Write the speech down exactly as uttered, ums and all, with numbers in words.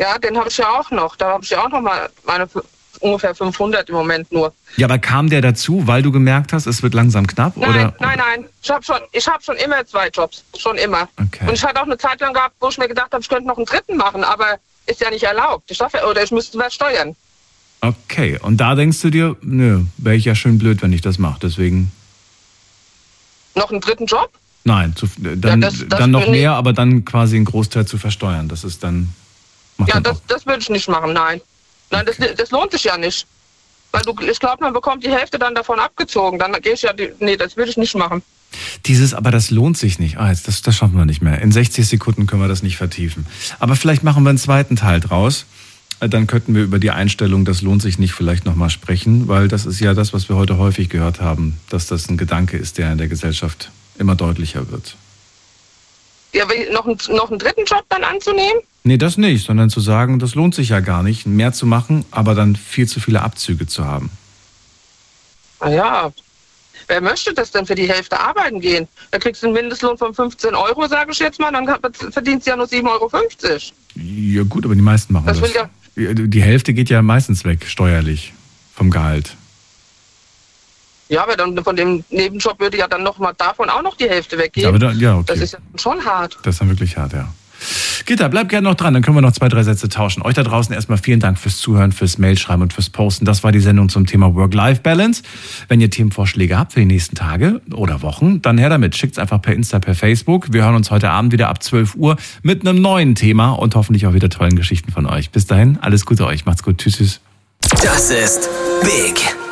Ja, den habe ich ja auch noch. Da habe ich ja auch noch mal meine ungefähr fünfhundert im Moment nur. Ja, aber kam der dazu, weil du gemerkt hast, es wird langsam knapp? Nein, oder? nein, nein. Ich habe schon, ich hab schon immer zwei Jobs. Schon immer. Okay. Und ich hatte auch eine Zeit lang gehabt, wo ich mir gedacht habe, ich könnte noch einen dritten machen, aber ist ja nicht erlaubt. Ich darf, oder ich müsste was steuern. Okay, und da denkst du dir, nö, wäre ich ja schön blöd, wenn ich das mache, deswegen... Noch einen dritten Job? Nein, zu, dann, ja, das, das dann noch mehr, ich, aber dann quasi einen Großteil zu versteuern, das ist dann... Ja, das, das würde ich nicht machen, nein. Nein, okay. das, das lohnt sich ja nicht. Weil du, ich glaube, man bekommt die Hälfte dann davon abgezogen. Dann gehe ich ja, die, nee, das würde ich nicht machen. Dieses, aber das lohnt sich nicht. Ah, jetzt, das, das schaffen wir nicht mehr. In sechzig Sekunden können wir das nicht vertiefen. Aber vielleicht machen wir einen zweiten Teil draus. Dann könnten wir über die Einstellung, das lohnt sich nicht, vielleicht nochmal sprechen, weil das ist ja das, was wir heute häufig gehört haben, dass das ein Gedanke ist, der in der Gesellschaft immer deutlicher wird. Ja, noch, einen, noch einen dritten Job dann anzunehmen? Nee, das nicht, sondern zu sagen, das lohnt sich ja gar nicht, mehr zu machen, aber dann viel zu viele Abzüge zu haben. Na ja, wer möchte das denn für die Hälfte arbeiten gehen? Da kriegst du einen Mindestlohn von fünfzehn Euro, sage ich jetzt mal, dann verdienst du ja nur sieben Euro fünfzig. Ja gut, aber die meisten machen das. das. Ja die Hälfte geht ja meistens weg, steuerlich, vom Gehalt. Ja, aber dann von dem Nebenjob würde ja dann noch mal davon auch noch die Hälfte weggehen. Ja, aber da, ja, okay. Das ist ja schon hart. Das ist dann wirklich hart, ja. Gitta, bleib gerne noch dran, dann können wir noch zwei, drei Sätze tauschen. Euch da draußen erstmal vielen Dank fürs Zuhören, fürs Mailschreiben und fürs Posten. Das war die Sendung zum Thema Work-Life-Balance. Wenn ihr Themenvorschläge habt für die nächsten Tage oder Wochen, dann her damit. Schickt's einfach per Insta, per Facebook. Wir hören uns heute Abend wieder ab zwölf Uhr mit einem neuen Thema und hoffentlich auch wieder tollen Geschichten von euch. Bis dahin, alles Gute euch. Macht's gut. Tschüss, tschüss. Das ist Big